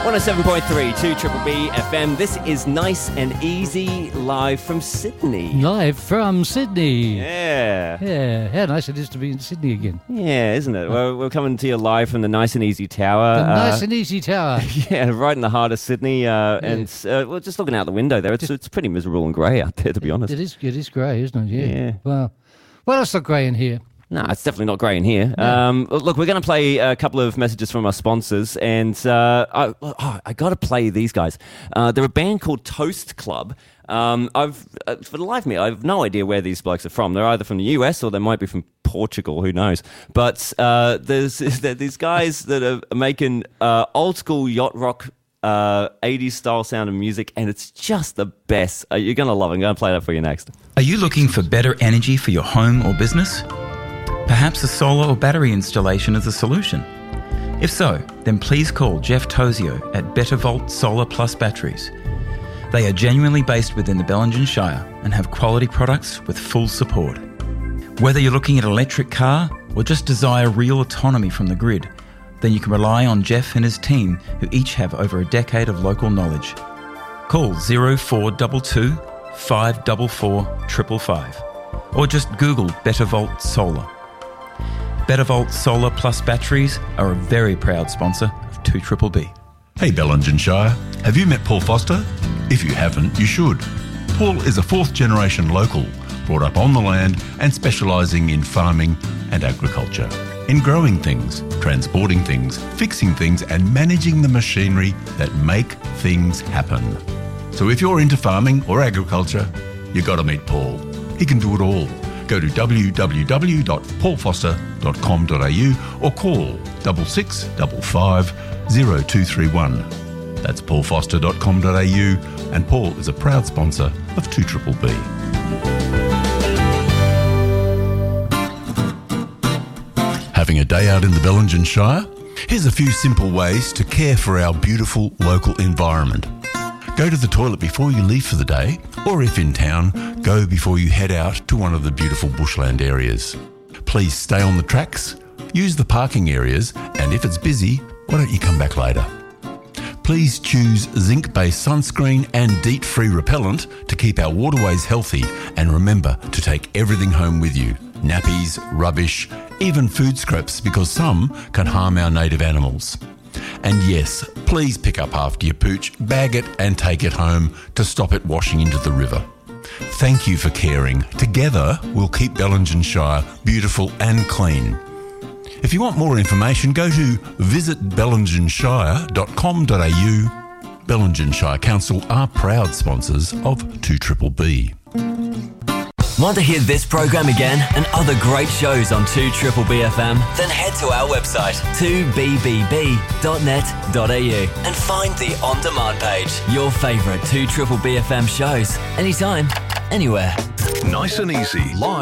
107.3 2 Triple B FM. This is Nice and Easy, live from Sydney. Live from Sydney. Yeah. Yeah, how nice it is to be in Sydney again. Yeah, isn't it? Well, we're coming to you live from the Nice and Easy Tower. The Nice and Easy Tower. Yeah, right in the heart of Sydney. And well, just looking out the window there, it's pretty miserable and grey out there, to be honest. It is grey, isn't it? Yeah. Well, it's not grey in here. No, it's definitely not grey in here. Look, we're going to play a couple of messages from our sponsors, and I got to play these guys. They're a band called Toast Club. For the life of me, I have no idea where these blokes are from. They're either from the US or they might be from Portugal. Who knows? But there's these guys that are making old school yacht rock 80s style sound of music, and it's just the best. You're going to love it. I'm going to play that for you next. Are you looking for better energy for your home or business? Perhaps a solar or battery installation is a solution. If so, then please call Jeff Tozio at BetterVolt Solar Plus Batteries. They are genuinely based within the Bellingen Shire and have quality products with full support. Whether you're looking at an electric car or just desire real autonomy from the grid, then you can rely on Jeff and his team, who each have over a decade of local knowledge. Call 0422 544 555 or just Google BetterVolt Solar. BetterVolt Solar Plus Batteries are a very proud sponsor of 2BBB. Hey Bellingen Shire, have you met Paul Foster? If you haven't, you should. Paul is a fourth generation local, brought up on the land and specialising in farming and agriculture. In growing things, transporting things, fixing things and managing the machinery that make things happen. So if you're into farming or agriculture, you got to meet Paul. He can do it all. Go to www.paulfoster.com.au or call 6655 0231. That's paulfoster.com.au, and Paul is a proud sponsor of 2BBB. Having a day out in the Bellingen Shire? Here's a few simple ways to care for our beautiful local environment. Go to the toilet before you leave for the day, or if in town, go before you head out to one of the beautiful bushland areas. Please stay on the tracks, use the parking areas, and if it's busy, why don't you come back later? Please choose zinc-based sunscreen and DEET-free repellent to keep our waterways healthy, and remember to take everything home with you. Nappies, rubbish, even food scraps, because some can harm our native animals. And yes, please pick up after your pooch, bag it and take it home to stop it washing into the river. Thank you for caring. Together, we'll keep Bellingen Shire beautiful and clean. If you want more information, go to visitbellingenshire.com.au. Bellingen Shire Council are proud sponsors of 2BBB. Want to hear this program again and other great shows on 2BBB FM? Then head to our website 2bbb.net.au and find the on-demand page. Your favourite 2BBB FM shows, anytime, anywhere. Nice and easy. Live.